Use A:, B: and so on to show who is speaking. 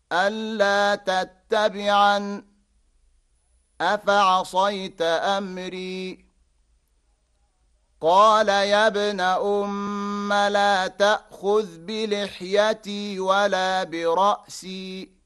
A: ألا تتبعن أفعصيت أمري قال يا ابن لا تأخذ بلحيتي ولا برأسي